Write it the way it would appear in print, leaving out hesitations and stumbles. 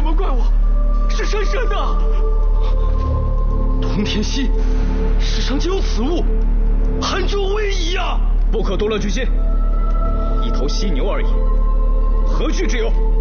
莫怪我，是神射的。通天犀，世上就有此物，汉中威仪呀！ 不可多乱居心，一头犀牛而已，何惧之有？